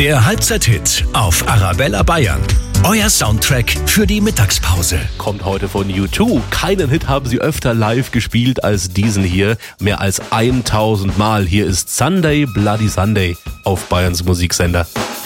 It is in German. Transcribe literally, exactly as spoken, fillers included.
Der Halbzeit-Hit auf Arabella Bayern. Euer Soundtrack für die Mittagspause. Kommt heute von U zwei. Keinen Hit haben sie öfter live gespielt als diesen hier. Mehr als tausend Mal. Hier ist Sunday Bloody Sunday auf Bayerns Musiksender.